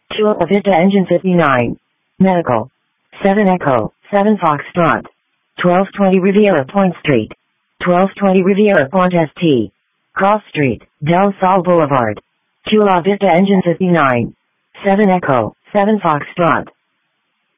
Chula Vista Engine 59. Medical. 7 Echo, 7 Foxtrot. 1220 Riviera Point Street. 1220 Riviera Point ST. Cross Street, Del Sol Boulevard. Chula Vista Engine 59. 7 Echo, 7 Foxtrot.